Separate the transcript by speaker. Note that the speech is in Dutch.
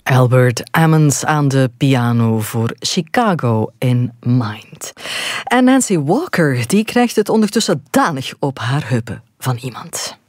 Speaker 1: Albert Ammons aan de piano voor Chicago in Mind. En Nancy Walker die krijgt het ondertussen danig op haar heupen van iemand.